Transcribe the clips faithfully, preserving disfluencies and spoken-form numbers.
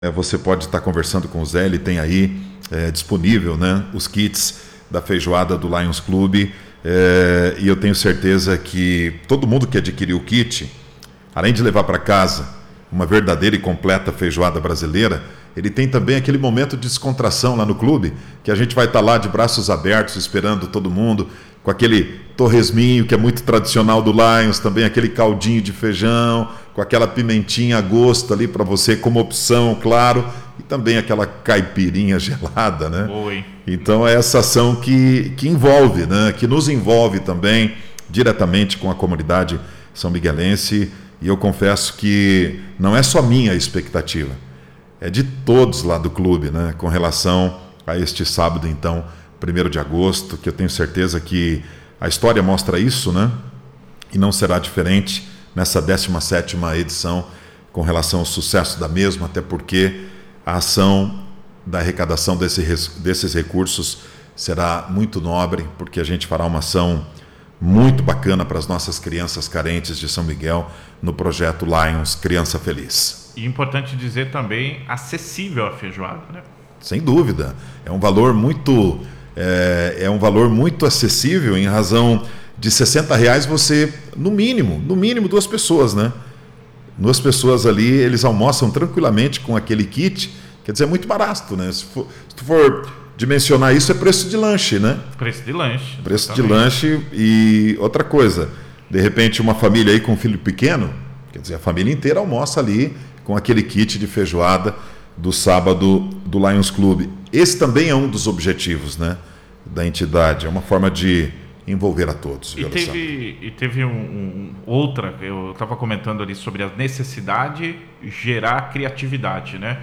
É, você pode estar conversando com o Zé, ele tem aí é, disponível, né, os kits da feijoada do Lions Clube, é, e eu tenho certeza que todo mundo que adquirir o kit, além de levar para casa uma verdadeira e completa feijoada brasileira, ele tem também aquele momento de descontração lá no clube, que a gente vai estar lá de braços abertos esperando todo mundo, com aquele torresminho que é muito tradicional do Lions, também aquele caldinho de feijão, com aquela pimentinha a gosto ali para você como opção, claro, e também aquela caipirinha gelada, né? Boa, hein? Então é essa ação que, que envolve, né? Que nos envolve também diretamente com a comunidade são miguelense, e eu confesso que não é só minha a expectativa, é de todos lá do clube, né? Com relação a este sábado, então, primeiro de agosto, que eu tenho certeza que a história mostra isso, né? E não será diferente nessa décima sétima edição com relação ao sucesso da mesma, até porque a ação da arrecadação desse, desses recursos será muito nobre, porque a gente fará uma ação muito bacana para as nossas crianças carentes de São Miguel no projeto Lions Criança Feliz. E importante dizer também, acessível a feijoada, né? Sem dúvida, é um valor muito é, é um valor muito acessível, em razão de sessenta reais você, no mínimo, no mínimo duas pessoas, né? Duas pessoas ali, eles almoçam tranquilamente com aquele kit, quer dizer, é muito barato, né? Se for, se tu for dimensionar isso, é preço de lanche, né? Preço de lanche. Preço exatamente. de lanche. E outra coisa, de repente uma família aí com um filho pequeno, quer dizer, a família inteira almoça ali com aquele kit de feijoada do sábado do Lions Clube. Esse também é um dos objetivos, né, da entidade, é uma forma de envolver a todos. E teve, e teve um, um, outra, eu estava comentando ali sobre a necessidade de gerar criatividade, né?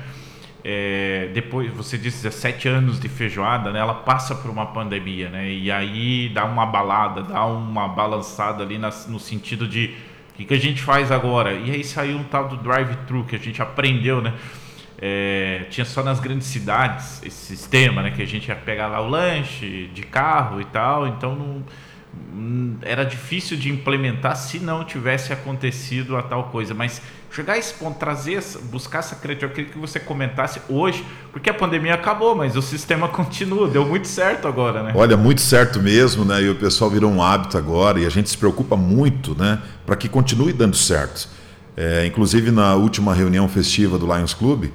É, depois, você disse dezessete anos de feijoada, né? Ela passa por uma pandemia, né? E aí dá uma balada, dá uma balançada ali na, no sentido de o que, que a gente faz agora? E aí saiu um tal do drive-thru que a gente aprendeu, né? É, tinha só nas grandes cidades esse sistema, né, que a gente ia pegar lá o lanche de carro e tal, então não, era difícil de implementar se não tivesse acontecido a tal coisa, mas chegar a esse ponto, trazer, buscar essa criatividade, eu queria que você comentasse hoje, porque a pandemia acabou, mas o sistema continua, deu muito certo agora, né? Olha, muito certo mesmo, né, e o pessoal virou um hábito agora, e a gente se preocupa muito, né, para que continue dando certo. É, inclusive na última reunião festiva do Lions Clube,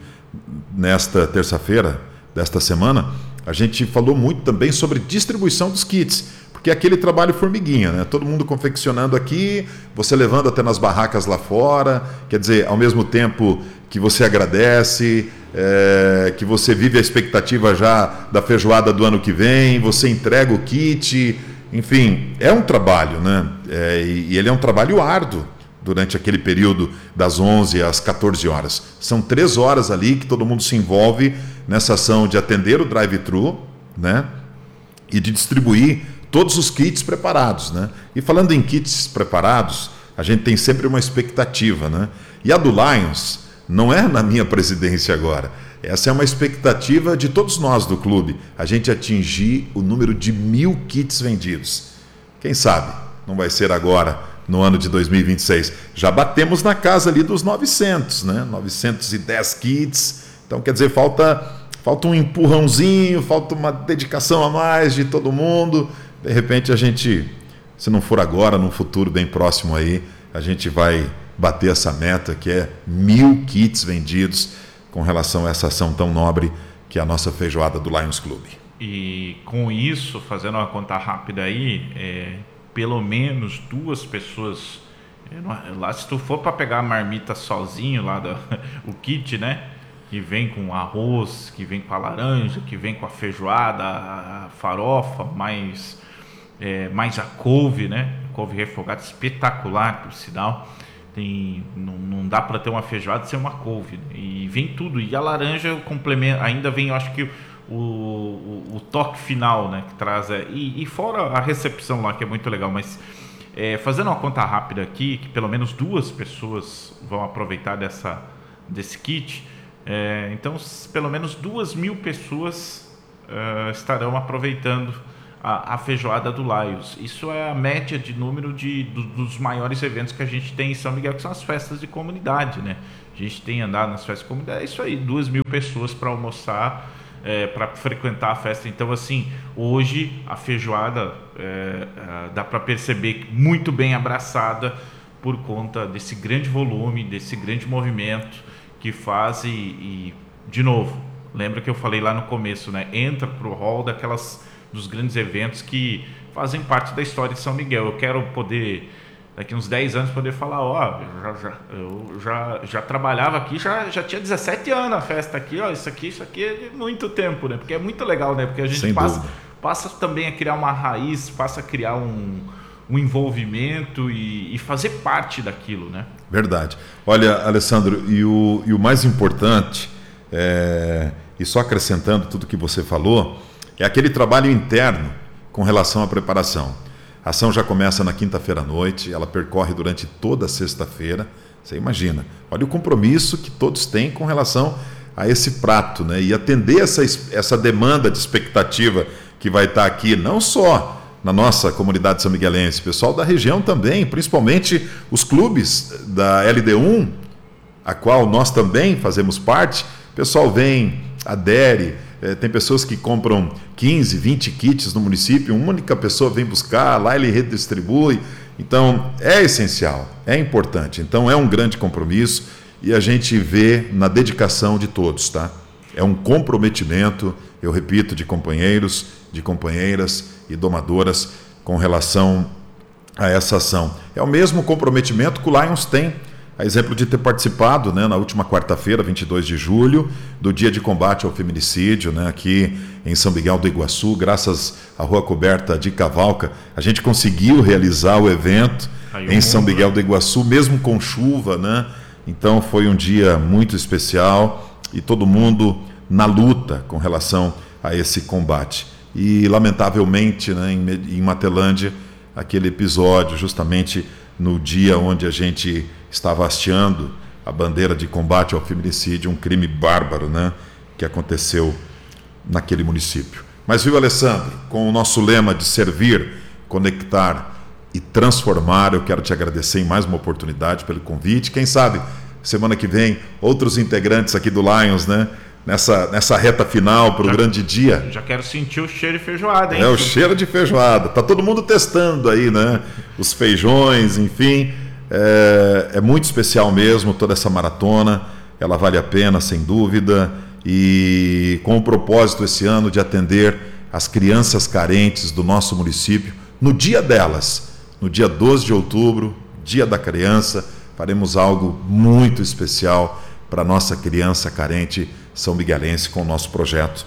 nesta terça-feira desta semana, a gente falou muito também sobre distribuição dos kits, porque é aquele trabalho formiguinha, né? Todo mundo confeccionando aqui, você levando até nas barracas lá fora, quer dizer, ao mesmo tempo que você agradece, é, que você vive a expectativa já da feijoada do ano que vem, você entrega o kit, enfim, é um trabalho, né? É, e, e ele é um trabalho árduo durante aquele período das onze às quatorze horas. São três horas ali que todo mundo se envolve nessa ação de atender o drive-thru, né? E de distribuir todos os kits preparados, né? E falando em kits preparados, a gente tem sempre uma expectativa, né? E a do Lions não é na minha presidência agora. Essa é uma expectativa de todos nós do clube, a gente atingir o número de mil kits vendidos. Quem sabe não vai ser agora, no ano de dois mil e vinte e seis. Já batemos na casa ali dos novecentos, né? novecentos e dez kits. Então, quer dizer, falta, falta um empurrãozinho, falta uma dedicação a mais de todo mundo. De repente, a gente, se não for agora, num futuro bem próximo aí, a gente vai bater essa meta, que é mil kits vendidos com relação a essa ação tão nobre que é a nossa feijoada do Lions Clube. E com isso, fazendo uma conta rápida aí, é... pelo menos duas pessoas, lá se tu for para pegar a marmita sozinho, lá do, o kit, né, que vem com arroz, que vem com a laranja, que vem com a feijoada, a farofa, mais, é, mais a couve, né, couve refogada, espetacular, por sinal. Tem, não, não dá para ter uma feijoada sem uma couve, né? E vem tudo, e a laranja o complemento, ainda vem, eu acho que O, o, o toque final, né, que traz, é, e, e fora a recepção lá, que é muito legal, mas é, fazendo uma conta rápida aqui, que pelo menos duas pessoas vão aproveitar dessa, desse kit, é, então pelo menos duas mil pessoas uh, estarão aproveitando a, a feijoada do Lions. Isso é a média de número de, do, dos maiores eventos que a gente tem em São Miguel, que são as festas de comunidade, né? A gente tem andado nas festas comunitárias, é isso aí, duas mil pessoas para almoçar, é, para frequentar a festa. Então, assim, hoje a feijoada é, é, dá para perceber muito bem abraçada por conta desse grande volume, desse grande movimento que faz e, e de novo, lembra que eu falei lá no começo, né? Entra para o hall daquelas, dos grandes eventos que fazem parte da história de São Miguel. Eu quero poder, daqui uns dez anos, poder falar, ó, já, já, eu já, já trabalhava aqui, já, já tinha dezessete anos a festa aqui, ó, isso aqui, isso aqui é de muito tempo, né? Porque é muito legal, né? Porque a gente Sem passa, dúvida. passa também a criar uma raiz, passa a criar um, um envolvimento e, e fazer parte daquilo, né? Verdade. Olha, Alessandro, e o, e o mais importante, é, e só acrescentando tudo que você falou, é aquele trabalho interno com relação à preparação. A ação já começa na quinta-feira à noite, ela percorre durante toda a sexta-feira. Você imagina, olha o compromisso que todos têm com relação a esse prato, né? E atender essa, essa demanda de expectativa que vai estar aqui, não só na nossa comunidade são miguelense, pessoal da região também, principalmente os clubes da L D um, a qual nós também fazemos parte. O pessoal vem, adere, é, tem pessoas que compram quinze, vinte kits no município, uma única pessoa vem buscar, lá ele redistribui. Então, é essencial, é importante. Então, é um grande compromisso e a gente vê na dedicação de todos, tá? É um comprometimento, eu repito, de companheiros, de companheiras e domadoras com relação a essa ação. É o mesmo comprometimento que o Lions tem, a exemplo de ter participado, né, na última quarta-feira, vinte e dois de julho, do Dia de Combate ao Feminicídio, né, aqui em São Miguel do Iguaçu. Graças à Rua Coberta de Cavalca, a gente conseguiu realizar o evento em São Miguel do Iguaçu, mesmo com chuva, né? Então foi um dia muito especial e todo mundo na luta com relação a esse combate. E, lamentavelmente, né, em, em Matelândia, aquele episódio, justamente no dia onde a gente estava hasteando a bandeira de combate ao feminicídio, um crime bárbaro, né, que aconteceu naquele município. Mas, viu, Alessandro, com o nosso lema de servir, conectar e transformar, eu quero te agradecer em mais uma oportunidade pelo convite. Quem sabe, semana que vem, outros integrantes aqui do Lions, né, Nessa, nessa reta final para o grande dia. Já quero sentir o cheiro de feijoada, hein? É, o cheiro de feijoada. Tá todo mundo testando aí, né? Os feijões, enfim. É, é muito especial mesmo toda essa maratona. Ela vale a pena, sem dúvida. E com o propósito esse ano de atender as crianças carentes do nosso município no dia delas, no dia doze de outubro, Dia da Criança, faremos algo muito especial para a nossa criança carente são miguelense com o nosso projeto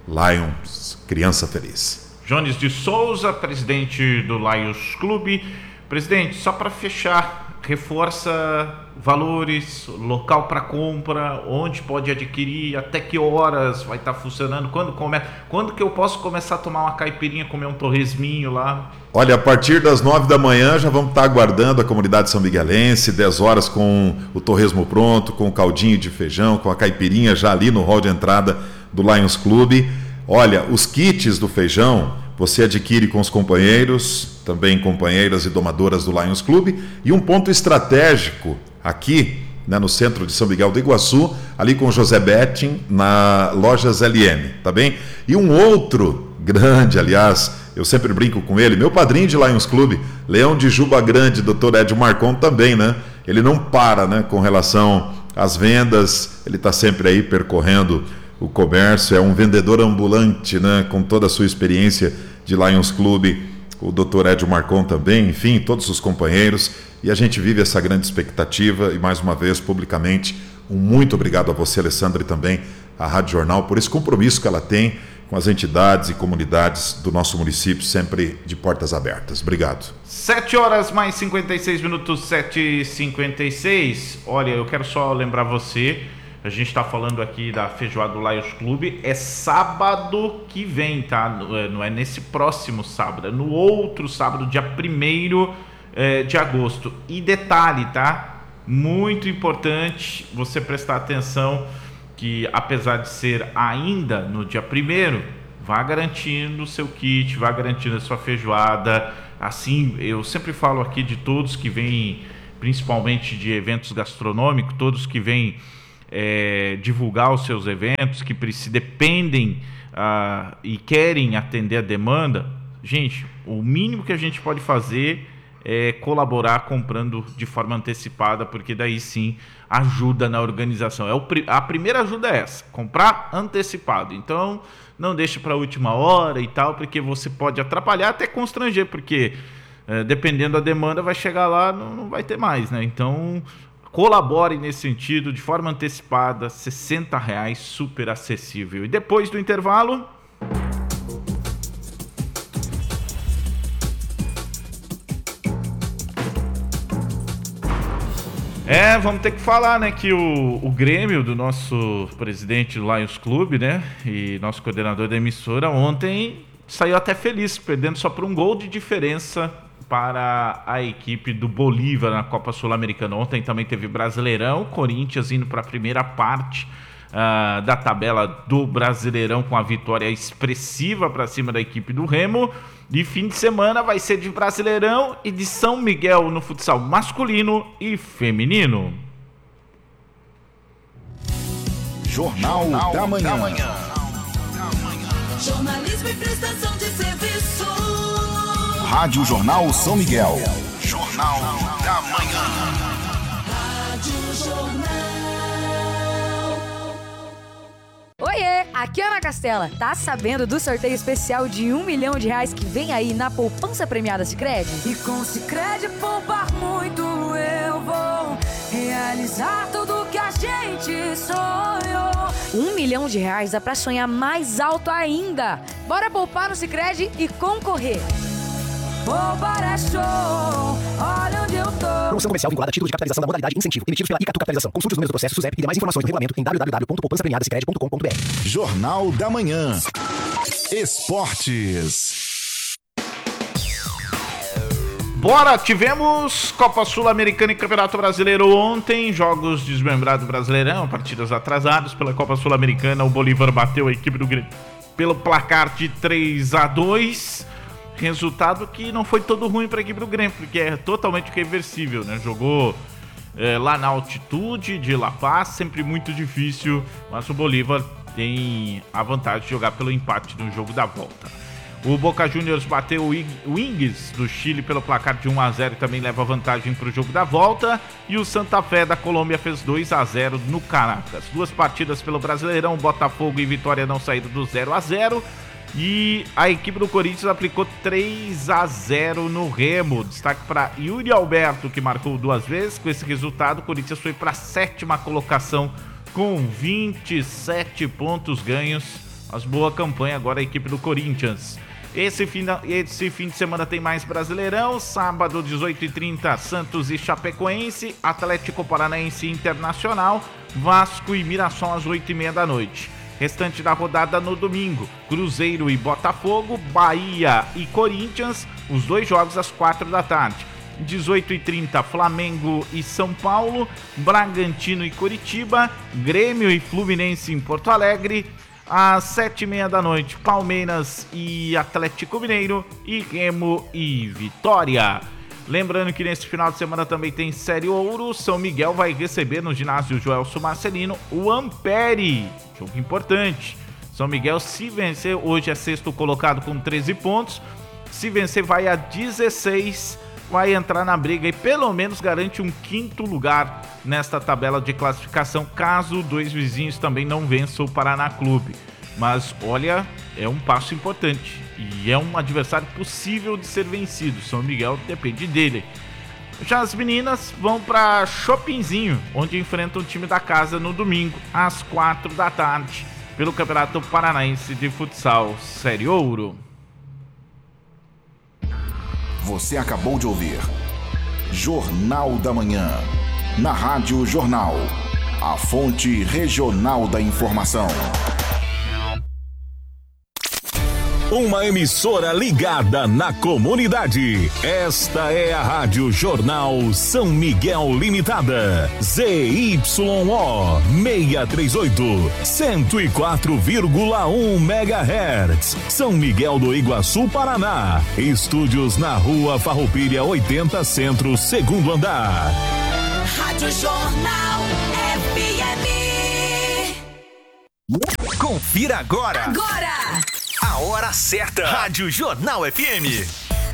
Lions Criança Feliz. Jones de Souza, presidente do Lions Clube. Presidente, só para fechar, reforça valores, local para compra, onde pode adquirir, até que horas vai estar funcionando, quando começa, quando que eu posso começar a tomar uma caipirinha, comer um torresminho lá? Olha, a partir das nove da manhã já vamos estar aguardando a comunidade são miguelense, dez horas com o torresmo pronto, com o caldinho de feijão, com a caipirinha já ali no hall de entrada do Lions Clube. Olha, os kits do feijão você adquire com os companheiros, também companheiras e domadoras do Lions Clube, e um ponto estratégico aqui, né, no centro de São Miguel do Iguaçu, ali com o José Betting, na Lojas L M, tá bem? E um outro grande, aliás, eu sempre brinco com ele, meu padrinho de Lions Clube, Leão de Juba Grande, doutor Edio Marcon também, né? Ele não para, né, com relação às vendas, ele está sempre aí percorrendo o comércio, é um vendedor ambulante, né, com toda a sua experiência de Lions Clube, o doutor Edio Marcon também, enfim, todos os companheiros, e a gente vive essa grande expectativa, e mais uma vez, publicamente, um muito obrigado a você, Alessandra, e também à Rádio Jornal, por esse compromisso que ela tem com as entidades e comunidades do nosso município, sempre de portas abertas. Obrigado. sete horas mais cinquenta e seis minutos, sete e cinquenta e seis. Olha, eu quero só lembrar você, a gente está falando aqui da feijoada do Lions Clube, é sábado que vem, tá? Não é nesse próximo sábado, é no outro sábado, dia primeiro de agosto. E detalhe, tá? Muito importante você prestar atenção que, apesar de ser ainda no dia primeiro, vá garantindo o seu kit, vá garantindo a sua feijoada. Assim, eu sempre falo aqui de todos que vêm principalmente de eventos gastronômicos, todos que vêm é, divulgar os seus eventos, que precis, dependem uh, e querem atender a demanda. Gente, o mínimo que a gente pode fazer é colaborar comprando de forma antecipada, porque daí sim ajuda na organização. É o, a primeira ajuda é essa, comprar antecipado. Então não deixe para a última hora e tal, porque você pode atrapalhar, até constranger, porque é, dependendo da demanda vai chegar lá, não, não vai ter mais, né? Então colabore nesse sentido, de forma antecipada, sessenta reais, super acessível. E depois do intervalo... É, vamos ter que falar, né, que o, o Grêmio do nosso presidente do Lions Clube, né, e nosso coordenador da emissora, ontem saiu até feliz, perdendo só por um gol de diferença para a equipe do Bolívar na Copa Sul-Americana. Ontem também teve Brasileirão, Corinthians indo para a primeira parte uh, da tabela do Brasileirão com a vitória expressiva para cima da equipe do Remo. E fim de semana vai ser de Brasileirão e de São Miguel no futsal masculino e feminino. Jornal, Jornal da, Manhã. da Manhã. Jornalismo e prestação de serviço. Rádio Jornal São Miguel. Jornal da Manhã. Rádio Jornal. Oiê, aqui é Ana Castela. Tá sabendo do sorteio especial de um milhão de reais que vem aí na poupança premiada Sicredi? E com Sicredi poupar muito eu vou realizar tudo que a gente sonhou. Um milhão de reais dá pra sonhar mais alto ainda. Bora poupar no Sicredi e concorrer. Poupar é show, olha onde eu tô. Promoção comercial vinculada a título de capitalização da modalidade incentivo, emitidos pela Icatu Capitalização. Consulte os números do processo SUSEP e demais informações no regulamento em w w w ponto poupança premiada sicredi ponto com ponto b r. Jornal da Manhã. Esportes. Bora, tivemos Copa Sul-Americana e Campeonato Brasileiro ontem, jogos desmembrados do Brasileirão, partidas atrasadas pela Copa Sul-Americana. O Bolívar bateu a equipe do Grêmio pelo placar de três a dois. Resultado que não foi todo ruim para a equipe do Grêmio, porque é totalmente reversível, né? Jogou é, lá na altitude de La Paz, sempre muito difícil, mas o Bolívar tem a vantagem de jogar pelo empate no jogo da volta. O Boca Juniors bateu o Wings do Chile pelo placar de um a zero e também leva vantagem para o jogo da volta. E o Santa Fé da Colômbia fez dois a zero no Caracas. Duas partidas pelo Brasileirão, Botafogo e Vitória não saíram do zero a zero. E a equipe do Corinthians aplicou três a zero no Remo. Destaque para Yuri Alberto, que marcou duas vezes. Com esse resultado, o Corinthians foi para a sétima colocação com vinte e sete pontos ganhos. Mas boa campanha agora a equipe do Corinthians. Esse fim, da, esse fim de semana tem mais Brasileirão. Sábado, dezoito e trinta, Santos e Chapecoense. Atlético Paranaense Internacional. Vasco e Mirassol às oito e meia da noite. Restante da rodada no domingo, Cruzeiro e Botafogo, Bahia e Corinthians, os dois jogos às quatro da tarde. dezoito e trinta, Flamengo e São Paulo, Bragantino e Curitiba, Grêmio e Fluminense em Porto Alegre, às sete e meia da noite, Palmeiras e Atlético Mineiro e Remo e Vitória. Lembrando que nesse final de semana também tem Série Ouro. São Miguel vai receber no ginásio Joelson Marcelino o Ampere, jogo importante. São Miguel, se vencer, hoje é sexto colocado com treze pontos. Se vencer, vai a dezesseis, vai entrar na briga e pelo menos garante um quinto lugar nesta tabela de classificação, caso dois vizinhos também não vençam o Paraná Clube. Mas olha, é um passo importante e é um adversário possível de ser vencido. São Miguel depende dele. Já as meninas vão para Chopinzinho, onde enfrentam o time da casa no domingo, às quatro da tarde, pelo Campeonato Paranaense de Futsal Série Ouro. Você acabou de ouvir Jornal da Manhã, na Rádio Jornal, a fonte regional da informação. uma emissora ligada na comunidade. Esta é a Rádio Jornal São Miguel Limitada. Z Y O seiscentos e trinta e oito, cento e quatro vírgula um megahertz. São Miguel do Iguaçu, Paraná. Estúdios na Rua Farroupilha oitenta Centro, segundo andar. Rádio Jornal F M. Confira agora. Agora. A hora certa. Rádio Jornal F M.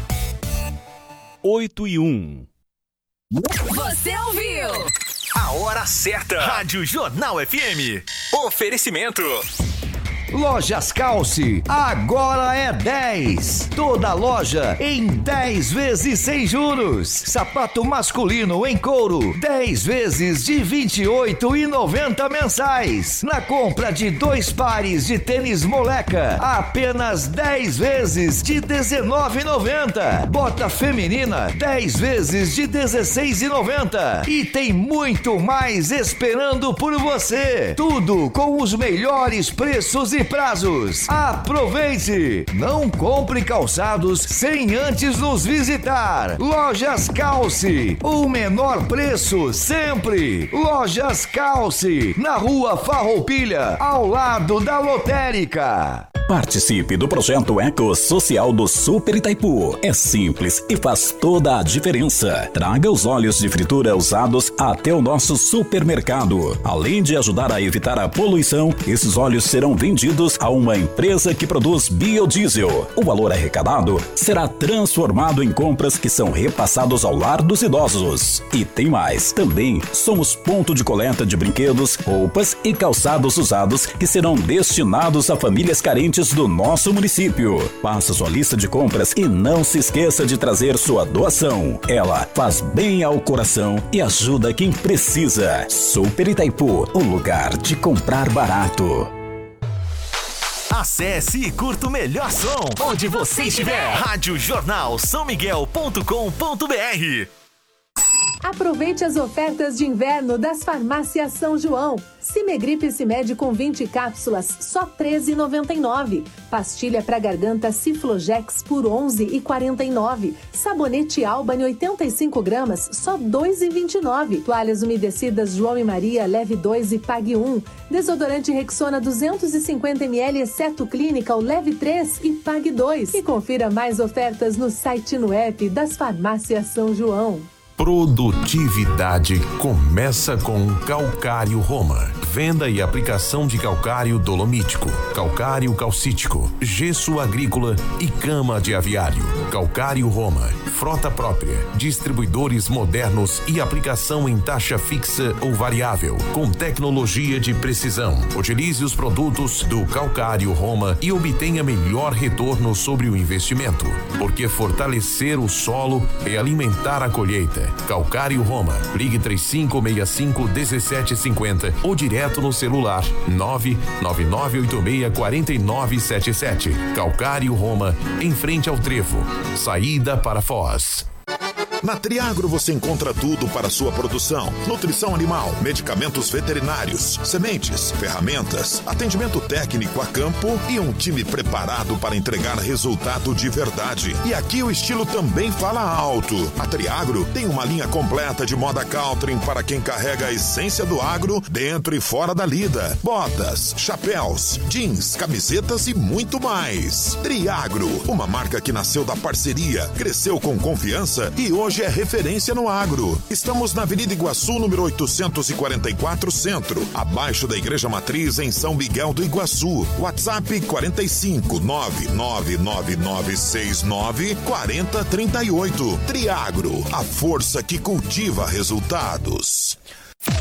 oito e um. Você ouviu? A hora certa. Rádio Jornal F M. Oferecimento. Lojas Calce, agora é dez. Toda loja em dez vezes sem juros. Sapato masculino em couro, dez vezes de vinte e oito reais e noventa centavos mensais. Na compra de dois pares de tênis moleca, apenas dez vezes de dezenove reais e noventa centavos. Bota feminina, dez vezes de dezesseis reais e noventa centavos. E tem muito mais esperando por você. Tudo com os melhores preços e prazos. Aproveite! Não compre calçados sem antes nos visitar. Lojas Calce, o menor preço sempre. Lojas Calce, na Rua Farroupilha, ao lado da lotérica. Participe do projeto Eco Social do Super Itaipu. É simples e faz toda a diferença. Traga os óleos de fritura usados até o nosso supermercado. Além de ajudar a evitar a poluição, esses óleos serão vendidos a uma empresa que produz biodiesel. O valor arrecadado será transformado em compras que são repassados ao lar dos idosos. E tem mais. Também somos ponto de coleta de brinquedos, roupas e calçados usados que serão destinados a famílias carentes do nosso município. Faça sua lista de compras e não se esqueça de trazer sua doação. Ela faz bem ao coração e ajuda quem precisa. Super Itaipu, o lugar de comprar barato. Acesse e curta o melhor som onde você estiver. Rádio Jornal São Miguel ponto com ponto br. Aproveite as ofertas de inverno das farmácias São João. Cimegripe Cimed com vinte cápsulas, só treze reais e noventa e nove centavos. Pastilha para garganta Ciflojex por onze reais e quarenta e nove centavos. Sabonete Albany oitenta e cinco gramas, só dois reais e vinte e nove centavos. Toalhas umedecidas João e Maria, leve dois e pague um. Desodorante Rexona duzentos e cinquenta mililitros, exceto Clínica, leve três e pague dois. E confira mais ofertas no site e no app das farmácias São João. Produtividade começa com Calcário Roma. Venda e aplicação de calcário dolomítico, calcário calcítico, gesso agrícola e cama de aviário. Calcário Roma. Frota própria, distribuidores modernos e aplicação em taxa fixa ou variável, com tecnologia de precisão. Utilize os produtos do Calcário Roma e obtenha melhor retorno sobre o investimento, porque fortalecer o solo é alimentar a colheita. Calcário Roma. Ligue três cinco seis cinco um sete cinco zero ou direto no celular nove nove nove oito seis quatro nove sete sete. Calcário Roma, em frente ao Trevo. Saída para Foz. Na Triagro você encontra tudo para sua produção: nutrição animal, medicamentos veterinários, sementes, ferramentas, atendimento técnico a campo e um time preparado para entregar resultado de verdade. E aqui o estilo também fala alto. A Triagro tem uma linha completa de moda country para quem carrega a essência do agro dentro e fora da lida. Botas, chapéus, jeans, camisetas e muito mais. Triagro, uma marca que nasceu da parceria, cresceu com confiança e hoje é referência no agro. Estamos na Avenida Iguaçu, número oitocentos e quarenta e quatro, Centro, abaixo da Igreja Matriz, em São Miguel do Iguaçu. WhatsApp quarenta e cinco, nove nove nove nove seis nove, quarenta, trinta e oito. Triagro, a força que cultiva resultados.